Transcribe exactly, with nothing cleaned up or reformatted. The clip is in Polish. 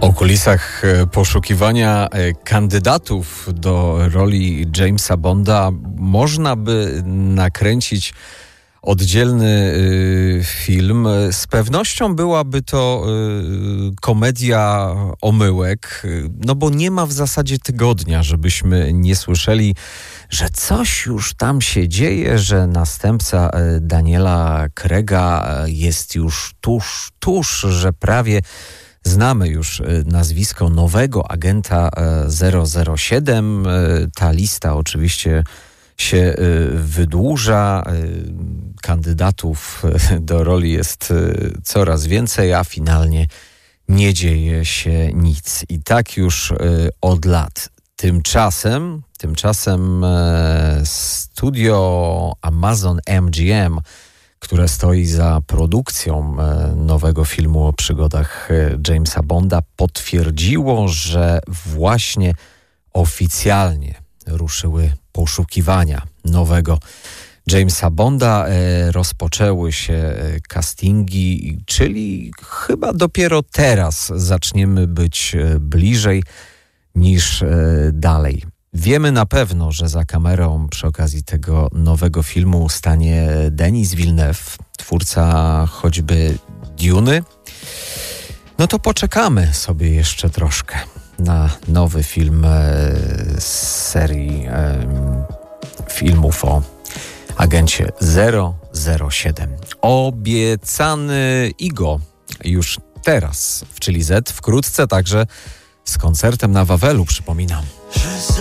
O kulisach poszukiwania kandydatów do roli Jamesa Bonda można by nakręcić oddzielny film. Z pewnością byłaby to komedia omyłek, no bo nie ma w zasadzie tygodnia, żebyśmy nie słyszeli, że coś już tam się dzieje, że następca Daniela Craig'a jest już tuż, tuż, że prawie znamy już nazwisko nowego agenta zero zero siedem. Ta lista oczywiście się wydłuża. Kandydatów do roli jest coraz więcej, a finalnie nie dzieje się nic. I tak już od lat. Tymczasem, tymczasem studio Amazon M G M, które stoi za produkcją nowego filmu o przygodach Jamesa Bonda, potwierdziło, że właśnie oficjalnie ruszyły poszukiwania nowego Jamesa Bonda. Rozpoczęły się castingi, czyli chyba dopiero teraz zaczniemy być bliżej niż dalej. Wiemy na pewno, że za kamerą przy okazji tego nowego filmu stanie Denis Villeneuve, twórca choćby Duny. No to poczekamy sobie jeszcze troszkę na nowy film z serii filmów o agencie zero zero siedem. Obiecany Igo już teraz w Chili Z, wkrótce także z koncertem na Wawelu, przypominam.